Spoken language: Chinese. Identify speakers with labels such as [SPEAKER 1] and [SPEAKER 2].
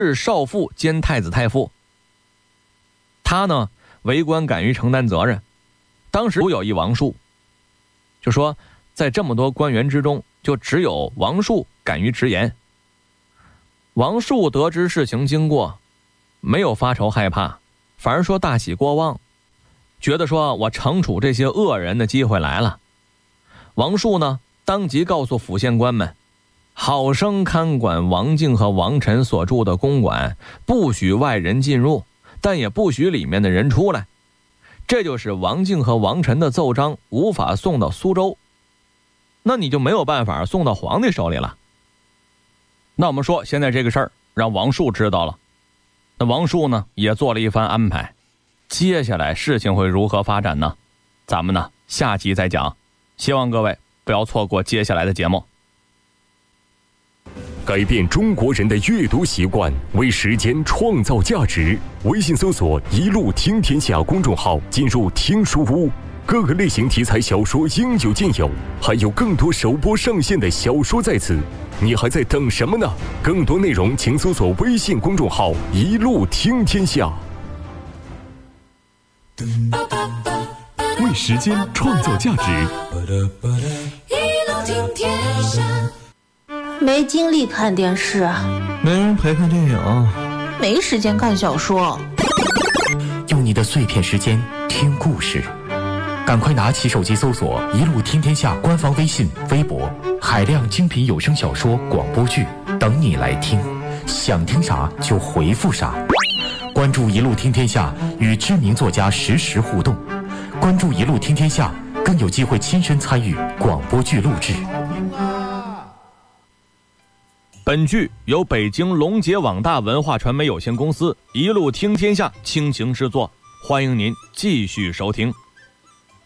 [SPEAKER 1] 是少傅兼太子太傅。他呢为官敢于承担责任，当时有一王术，就说在这么多官员之中，就只有王术敢于直言。王术得知事情经过，没有发愁害怕，反而说大喜过望，觉得说我惩处这些恶人的机会来了。王术呢当即告诉府县官们，好生看管王静和王晨所住的公馆，不许外人进入，但也不许里面的人出来。这就是王静和王晨的奏章无法送到苏州，那你就没有办法送到皇帝手里了。那我们说现在这个事儿让王术知道了，那王术呢也做了一番安排，接下来事情会如何发展呢？咱们呢下集再讲，希望各位不要错过接下来的节目。
[SPEAKER 2] 改变中国人的阅读习惯，为时间创造价值。微信搜索“一路听天下”公众号，进入听书屋，各个类型题材小说应有尽有，还有更多首播上线的小说在此，你还在等什么呢？更多内容请搜索微信公众号“一路听天下”。为时间创造价值，
[SPEAKER 3] 一路听天下。
[SPEAKER 4] 没精力看电视，
[SPEAKER 5] 没人陪看电影，
[SPEAKER 4] 没时间看小说，
[SPEAKER 6] 用你的碎片时间听故事，赶快拿起手机搜索“一路听天下”官方微信、微博，海量精品有声小说、广播剧等你来听，想听啥就回复啥。关注“一路听天下”，与知名作家实时互动。关注“一路听天下”，更有机会亲身参与广播剧录制。
[SPEAKER 1] 本剧由北京龙杰网大文化传媒有限公司一路听天下倾情制作，欢迎您继续收听。